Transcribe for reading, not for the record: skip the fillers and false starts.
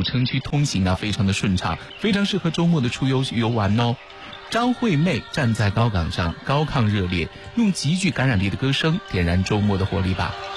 城区通行非常的顺畅，非常适合周末的出游玩哦。张惠妹站在高岗上，高亢热烈，用极具感染力的歌声点燃周末的活力吧。